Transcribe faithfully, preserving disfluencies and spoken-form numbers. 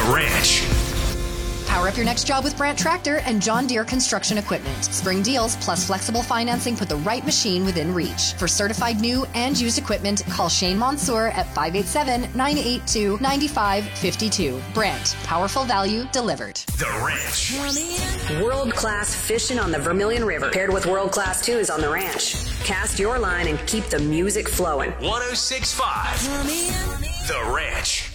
Ranch. Power up your next job with Brandt Tractor and John Deere Construction Equipment. Spring deals plus flexible financing put the right machine within reach. For certified new and used equipment, call Shane Mansour at five eight seven, nine eight two, nine five five two. Brandt, powerful value delivered. The Ranch. World-class fishing on the Vermilion River paired with world-class tunes on the ranch. Cast your line and keep the music flowing. one oh six point five. The Ranch.